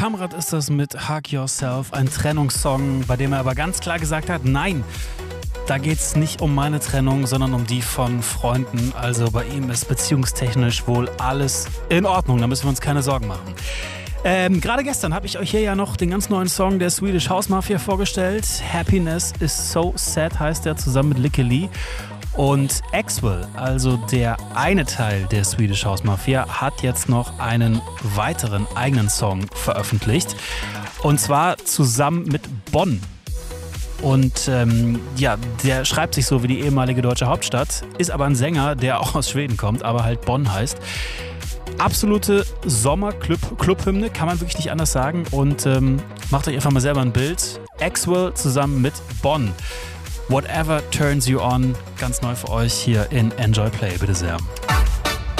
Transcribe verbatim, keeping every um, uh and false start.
Kamrat ist das mit Hug Yourself, ein Trennungssong, bei dem er aber ganz klar gesagt hat, nein, da geht's nicht um meine Trennung, sondern um die von Freunden. Also bei ihm ist beziehungstechnisch wohl alles in Ordnung, da müssen wir uns keine Sorgen machen. Ähm, gerade gestern habe ich euch hier ja noch den ganz neuen Song der Swedish House Mafia vorgestellt. Happiness is so sad heißt er, zusammen mit Lykke Li. Und Axwell, also der eine Teil der Swedish House Mafia, hat jetzt noch einen weiteren eigenen Song veröffentlicht. Und zwar zusammen mit Bonn. Und ähm, ja, der schreibt sich so wie die ehemalige deutsche Hauptstadt, ist aber ein Sänger, der auch aus Schweden kommt, aber halt Bonn heißt. Absolute Sommer-Club-Hymne, kann man wirklich nicht anders sagen. Und ähm, macht euch einfach mal selber ein Bild. Axwell zusammen mit Bonn. Whatever Turns You On, ganz neu für euch hier in Enjoy Play, bitte sehr.